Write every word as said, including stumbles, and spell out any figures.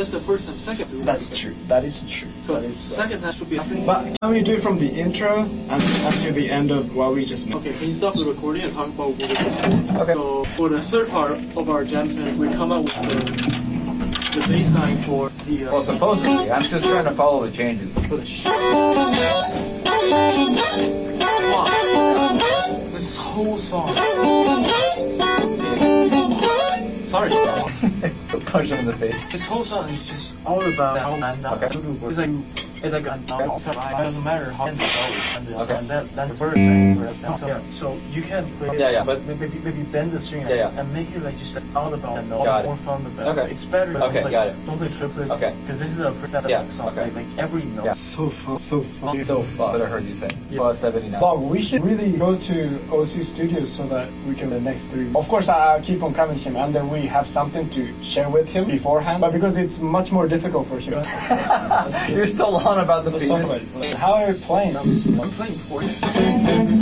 that's the first time. Second, do That's true. That is true. So that is second time should be nothing. But can we do it from the intro and until the end of what we just made? Okay, can you stop the recording and talk about what we just did? Okay. So for the third part of our jam session, we come up with the the bass line for the. Uh, Well, supposedly, I'm just trying to follow the changes. For the sh- wow. This whole song. Sorry. Punch him in the face. This whole song is just all about how man Okay. It's like it's like a also it doesn't matter how and Okay. and that that's word for so, yeah. So you can play it, Yeah, yeah. but maybe maybe bend the string Yeah, yeah. and make it like just all about and Got more it. fun the better. Okay. It's better. Okay, like, got it. Don't play triplets. Okay. Because this is a percent Yeah, song. okay. Like, like every note. Yeah. So fun, so fun. So fun. That I heard you say. Yeah. Well, seventy-nine. But we should really go to O C Studios so that we can the next three. Of course, I keep on coming to him, and then we have something to share with him beforehand. But because it's much more difficult for him. You're still on about the Let's talk penis. about it. How are you playing? I'm playing chord.